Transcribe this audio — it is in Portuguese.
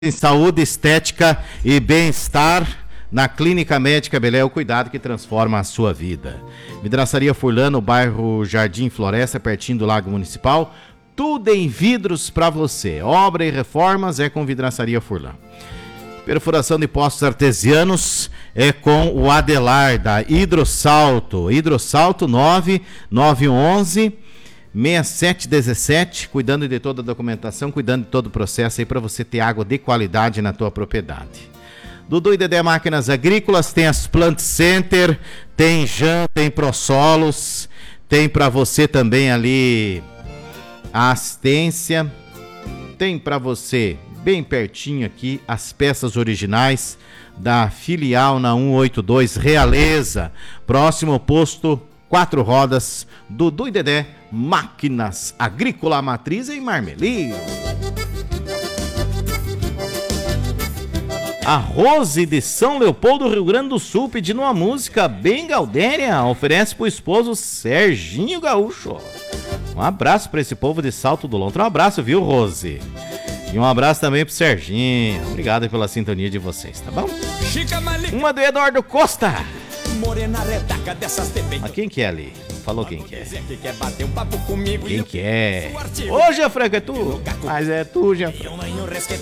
Em saúde, estética e bem-estar na Clínica Médica Belé, o cuidado que transforma a sua vida. Vidraçaria Furlan, no bairro Jardim Floresta, pertinho do Lago Municipal. Tudo em vidros para você. Obra e reformas é com Vidraçaria Furlan. Perfuração de poços artesianos é com o Adelar da Hidrosalto. Hidrosalto 9911 6717, cuidando de toda a documentação, cuidando de todo o processo aí para você ter água de qualidade na tua propriedade. Dudu e Dedé Máquinas Agrícolas, tem as Plant Center, tem Jan, tem ProSolos, tem para você também ali a assistência, tem para você bem pertinho aqui as peças originais da filial na 182 Realeza, próximo ao posto 4 rodas, Dudu e Dedé Máquinas Agrícola Matriz em Marmelio. A Rose de São Leopoldo, Rio Grande do Sul, pedindo uma música bem gaudéria, oferece pro esposo Serginho Gaúcho. Um abraço para esse povo de Salto do Lontra. Um abraço, viu, Rose? E um abraço também pro Serginho. Obrigado pela sintonia de vocês, tá bom? Uma do Eduardo Costa. Mas quem que é ali? Falou quem que é. Quem que é? Ô, Jean Franco, é tu? Mas é tu, Jean Franco.